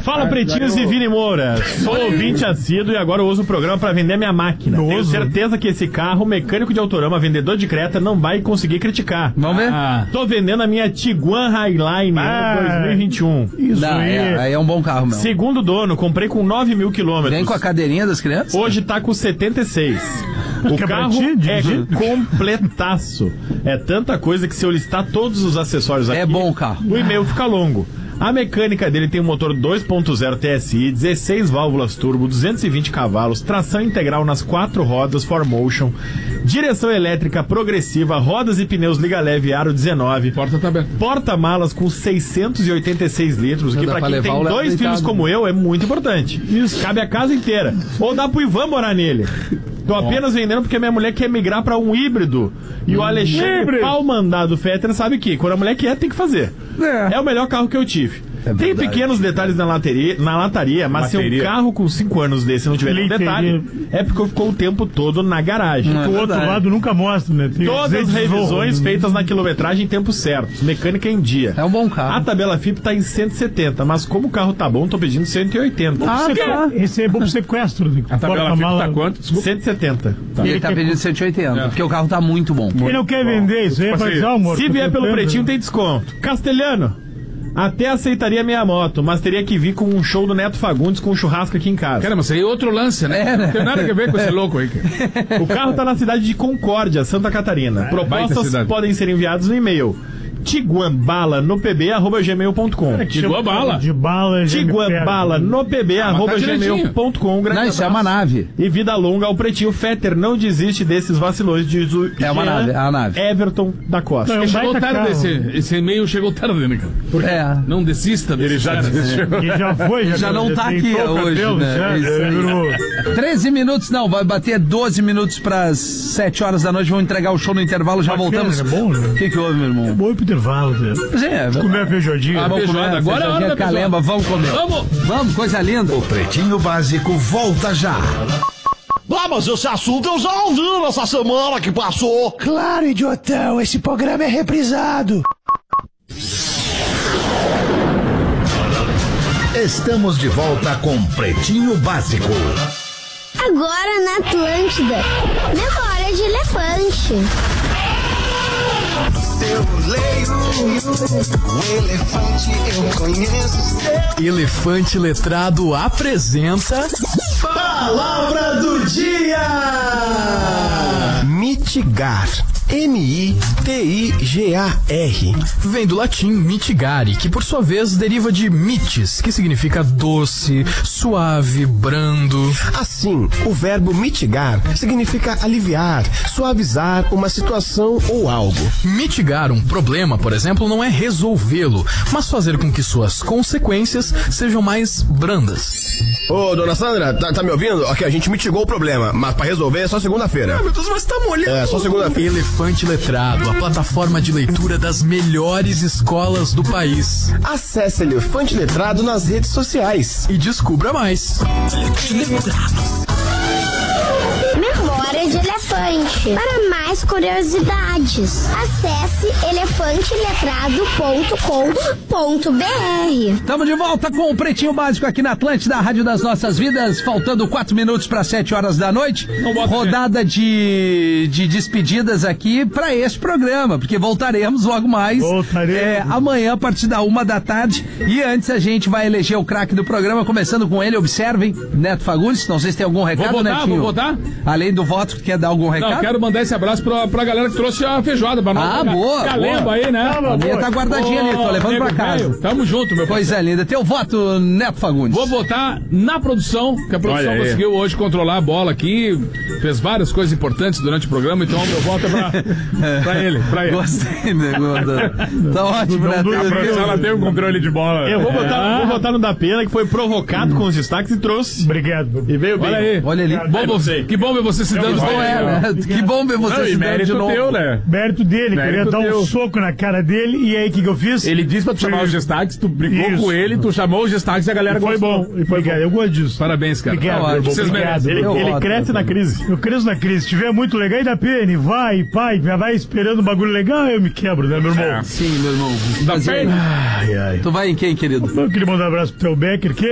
Fala, pretinhos e Vini Moura. Sou ouvinte assíduo e agora uso o programa pra vender minha máquina. Tenho certeza que esse carro, mecânico de Autorama, vendedor de Creta, não vai conseguir criticar. Vamos ver? Tô vendendo a minha Tiguan Highline 2021. Isso aí é um bom carro, meu. Segundo dono, comprei com 9 mil quilômetros. Vem com a cadeirinha das crianças? Hoje tá com 76. O carro é completaço. É tanta coisa que se eu listar todos os acessórios aqui... É bom o carro. O e-mail fica longo. A mecânica dele tem um motor 2.0 TSI, 16 válvulas turbo, 220 cavalos, tração integral nas 4 rodas 4Motion, direção elétrica progressiva, rodas e pneus liga leve aro 19, Porta tá aberta. porta-malas com 686 litros, que pra quem tem 2 filhos como eu é muito importante. Isso. Cabe a casa inteira. Ou dá pro Ivan morar nele. Tô apenas vendendo porque minha mulher quer migrar pra um híbrido. E o Alexandre Palmandado Fetter sabe que quando a mulher quer, tem que fazer. É o melhor carro que eu tive. Tem pequenos detalhes na lataria, mas se um carro com 5 anos desse não tiver nenhum detalhe, é porque ficou o tempo todo na garagem. O outro lado nunca mostra, né? Tem todas as revisões feitas na quilometragem em tempo certo. Mecânica em dia. É um bom carro. A tabela FIP tá em 170, mas como o carro tá bom, tô pedindo 180. Esse é bom pro sequestro. A tabela FIP tá quanto? Desculpa. 170. E ele tá pedindo 180, porque o carro tá muito bom. Ele não quer vender isso aí, vai dizer, amor. Se vier pelo pretinho, tem desconto. Castelhano, até aceitaria minha moto, mas teria que vir com um show do Neto Fagundes com um churrasco aqui em casa. Cara, mas isso aí é outro lance, né? Não tem nada a ver com esse louco aí, cara. O carro tá na cidade de Concórdia, Santa Catarina. Propostas podem ser enviadas no e-mail tiguanbala@gmail.com. Tiguanbala? De bala, tiguanbala@gmail.com. Não, isso é uma nave. E vida longa ao Pretinho. Fetter não desiste desses vacilões de É uma nave, é uma nave. Everton da Costa. Não, Chegou tarde esse e-mail, chegou tarde, né, cara? Porque não desista dele, já desistiu. E já foi, Já não tá aqui hoje, né? 13 minutos, não, vai bater 12 minutos pras 7 horas da noite, vamos entregar o show no intervalo, já voltamos. É bom, né? O que houve, meu irmão? É bom ir pro intervalo, né? Pois é, Comer a feijoadinha. A feijoada, agora é a hora da Calemba, vamos comer. Vamos, coisa linda. O Pretinho Básico volta já. Mas esse assunto eu já ouvi nessa semana que passou. Claro, idiotão, esse programa é reprisado. Estamos de volta com Pretinho Básico. Agora na Atlântida, memória de elefante. Eu leio o elefante, eu conheço seu. Elefante Letrado apresenta Palavra do Dia: mitigar. M-I-T-I-G-A-R. Vem do latim mitigare, que por sua vez deriva de mitis, que significa doce, suave, brando. Assim, o verbo mitigar significa aliviar, suavizar uma situação ou algo. Mitigar um problema, por exemplo, não é resolvê-lo, mas fazer com que suas consequências sejam mais brandas. Ô, dona Sandra, tá me ouvindo? Aqui, a gente mitigou o problema, mas pra resolver é só segunda-feira. Ah, meu Deus, mas tá molhando. É, só segunda-feira. Elefante Letrado, a plataforma de leitura das melhores escolas do país. Acesse Elefante Letrado nas redes sociais e descubra mais. Memória de elefante. Para mais curiosidades, acesse elefanteletrado.com.br. Estamos de volta com o Pretinho Básico aqui na Atlântida, a Rádio das Nossas Vidas, faltando 4 minutos para 7 horas da noite. Rodada de despedidas aqui para este programa, porque voltaremos logo mais. Amanhã a partir da 1 da tarde. E antes a gente vai eleger o craque do programa, começando com ele, observem, Neto Fagundes. Não sei se tem algum recado, Netinho. Vou votar? Além do voto, quer dar algum recado? Não, quero mandar esse abraço pra galera que trouxe a feijoada pra nós. Boa! Calemba aí, né? A minha tá guardadinha ali, tô levando pra casa. Tamo junto, meu Coisa parceiro. linda. Teu voto, Neto Fagundes. Vou votar na produção, que a produção conseguiu hoje controlar a bola aqui, fez várias coisas importantes durante o programa, então meu voto é pra ele. Gostei, né? Tá ótimo, né? A produção, ela tem um controle de bola. Eu vou votar no da Pena, que foi provocado com os destaques e trouxe. Obrigado. E veio bem. Olha aí. Olha ali. Que bom ver você se dando né? Que bom ver você se dando de novo. Teu, né? Mérito dele, queria dar um soco na cara dele, e aí o que eu fiz? Ele disse pra tu chamar os destaques, tu brigou com ele, tu chamou os destaques e a galera foi gostou. Bom. Obrigado, eu gosto disso. Parabéns, cara. Obrigado, vocês merecem. Ele cresce na crise. Eu cresço na crise. Se tiver muito legal, e da pena, vai, pai, vai esperando um bagulho legal, eu me quebro, né, meu irmão? Sim, meu irmão. Da pena. Ai. Tu vai em quem, querido? Eu queria mandar um abraço pro teu Becker, que